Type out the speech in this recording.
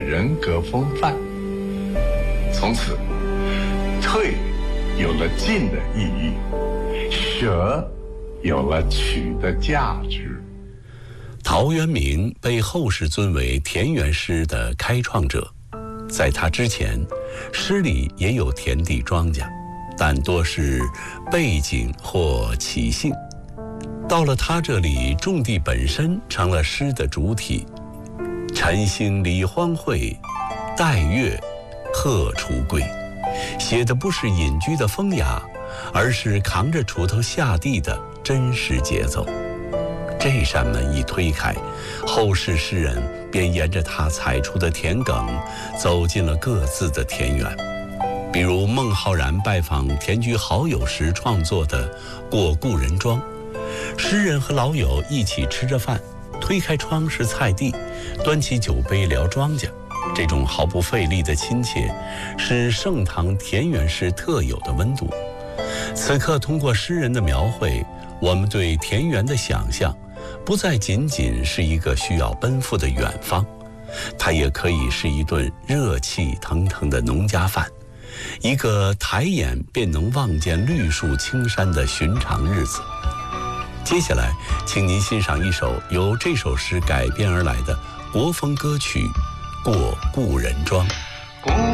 人格风范。从此，退有了进的意义，舍有了取的价值。 陶渊明被后世尊为田园诗的开创者，在他之前，诗里也有田地庄稼，但多是背景或起兴。到了他这里，种地本身成了诗的主体。晨兴理荒秽，待月荷锄归，写的不是隐居的风雅，而是扛着锄头下地的真实节奏。这扇门一推开，后世诗人便沿着他踩出的田埂，走进了各自的田园。比如孟浩然拜访田居好友时创作的《过故人庄》，诗人和老友一起吃着饭，推开窗是菜地，端起酒杯聊庄稼。这种毫不费力的亲切，是盛唐田园诗特有的温度。此刻通过诗人的描绘，我们对田园的想象不再仅仅是一个需要奔赴的远方，它也可以是一顿热气腾腾的农家饭，一个抬眼便能望见绿树青山的寻常日子。接下来请您欣赏一首由这首诗改编而来的国风歌曲《过故人庄》。